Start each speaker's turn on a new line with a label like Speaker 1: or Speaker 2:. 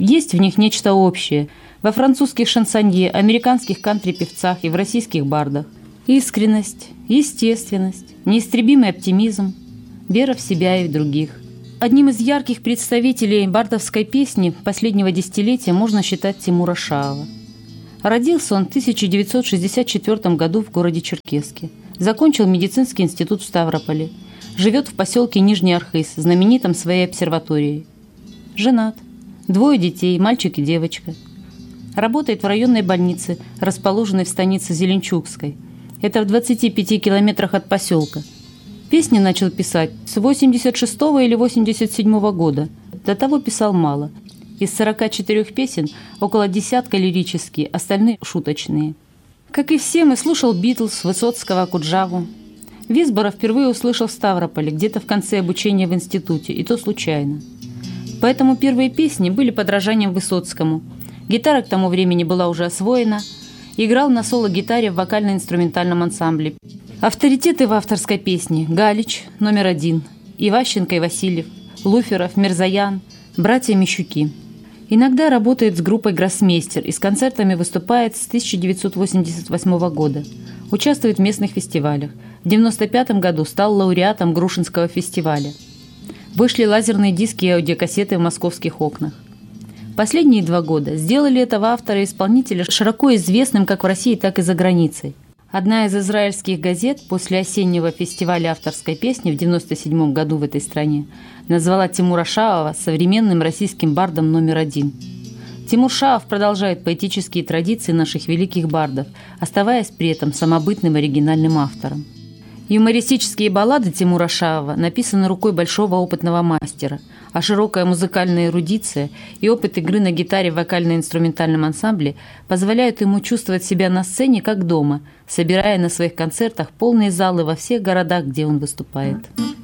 Speaker 1: Есть в них нечто общее во французских шансонье, американских кантри-певцах и в российских бардах. Искренность, естественность, неистребимый оптимизм, вера в себя и в других. Одним из ярких представителей бардовской песни последнего десятилетия можно считать Тимура Шаова. Родился он в 1964 году в городе Черкесске. Закончил медицинский институт в Ставрополе. Живет в поселке Нижний Архыз, знаменитом своей обсерваторией. Женат. 2 детей, мальчик и девочка. Работает в районной больнице, расположенной в станице Зеленчукской. Это в 25 километрах от поселка. Песни начал писать с 86 или 87 года. До того писал мало. Из 44 песен около десятка лирические, остальные шуточные. Как и все, мы слушал Битлз, Высоцкого, Акуджаву. Висбора впервые услышал в Ставрополе, где-то в конце обучения в институте, и то случайно. Поэтому первые песни были подражанием Высоцкому. Гитара к тому времени была уже освоена. Играл на соло-гитаре в вокально-инструментальном ансамбле. Авторитеты в авторской песне: Галич, номер 1, Иващенко и Васильев, Луферов, Мирзаян, братья Мищуки. Иногда работает с группой «Гроссмейстер» и с концертами выступает с 1988 года. Участвует в местных фестивалях. В 1995 году стал лауреатом Грушинского фестиваля. Вышли лазерные диски и аудиокассеты в московских окнах. Последние 2 года сделали этого автора и исполнителя широко известным как в России, так и за границей. Одна из израильских газет после осеннего фестиваля авторской песни в 1997 году в этой стране назвала Тимура Шаова современным российским бардом номер 1. Тимур Шаов продолжает поэтические традиции наших великих бардов, оставаясь при этом самобытным оригинальным автором. Юмористические баллады Тимура Шаова написаны рукой большого опытного мастера, а широкая музыкальная эрудиция и опыт игры на гитаре в вокально-инструментальном ансамбле позволяют ему чувствовать себя на сцене как дома, собирая на своих концертах полные залы во всех городах, где он выступает.